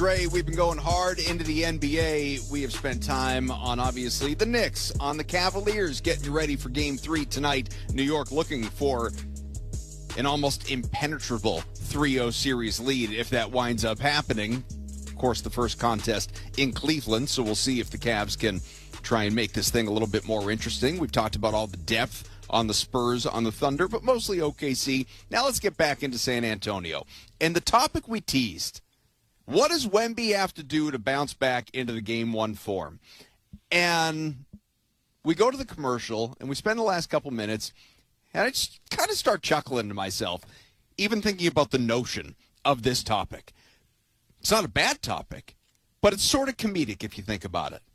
Ray, we've been going hard into the NBA. We have spent time on, obviously, the Knicks, on the Cavaliers, getting ready for Game 3 tonight. New York looking for an almost impenetrable 3-0 series lead if that winds up happening. Of course, the first contest in Cleveland, so we'll see if the Cavs can try and make this thing a little bit more interesting. We've talked about all the depth on the Spurs, on the Thunder, but mostly OKC. Now let's get back into San Antonio. And the topic we teased, what does Wemby have to do to bounce back into the Game 1 form? And we go to the commercial, and we spend the last couple minutes, and I just kind of start chuckling to myself, even thinking about the notion of this topic. It's not a bad topic, but it's sort of comedic if you think about it.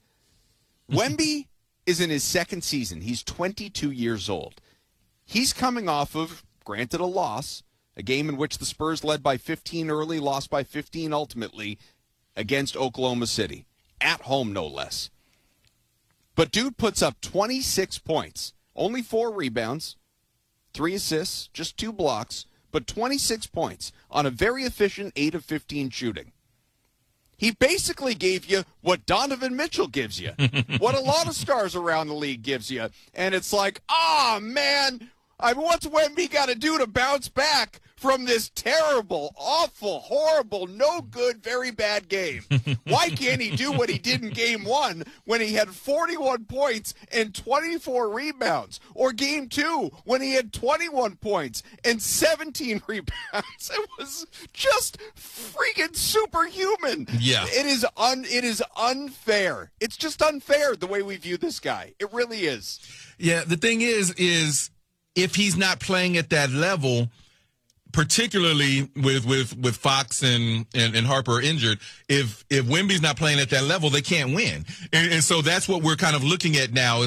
Wemby is in his second season. He's 22 years old. He's coming off of, granted, a loss, a game in which the Spurs led by 15 early, lost by 15 ultimately against Oklahoma City. At home, no less. But dude puts up 26 points, only 4 rebounds, 3 assists, just 2 blocks, but 26 points on a very efficient 8 of 15 shooting. He basically gave you what Donovan Mitchell gives you, what a lot of stars around the league gives you. And it's like, man, what's Wemby got to do to bounce back from this terrible, awful, horrible, no good, very bad game? Why can't he do what he did in Game 1 when he had 41 points and 24 rebounds? Or Game 2 when he had 21 points and 17 rebounds? It was just freaking superhuman. Yeah. It is unfair. It's just unfair the way we view this guy. It really is. Yeah, the thing is if he's not playing at that level, particularly with Fox and Harper injured, if Wemby's not playing at that level, they can't win. And so that's what we're kind of looking at now.